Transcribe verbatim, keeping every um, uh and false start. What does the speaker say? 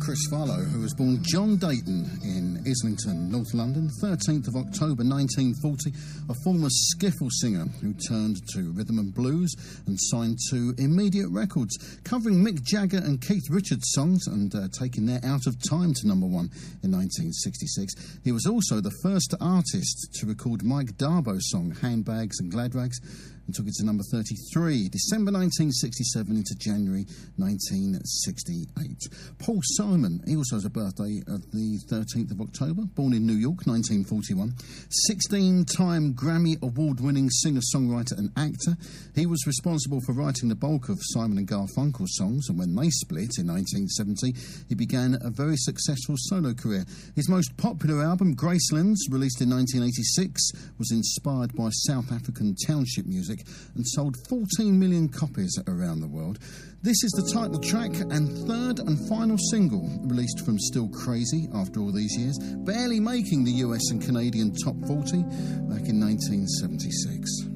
Chris Farlow, who was born John Dayton in Islington, North London, thirteenth of October nineteen forty, a former skiffle singer who turned to rhythm and blues and signed to Immediate Records, covering Mick Jagger and Keith Richards songs and uh, taking their Out of Time to number one in nineteen sixty-six. He was also the first artist to record Mike Darbo's song Handbags and Glad Rags, and took it to number thirty-three, December nineteen sixty-seven into January nineteen sixty-eight. Paul Simon, he also has a birthday of the thirteenth of October, born in New York, nineteen forty-one. sixteen-time Grammy Award-winning singer-songwriter and actor. He was responsible for writing the bulk of Simon and Garfunkel's songs, and when they split in nineteen seventy, he began a very successful solo career. His most popular album, Gracelands, released in nineteen eighty-six, was inspired by South African township music and sold fourteen million copies around the world. This is the title track and third and final single released from Still Crazy after all these years, barely making the U S and Canadian top forty back in nineteen seventy-six.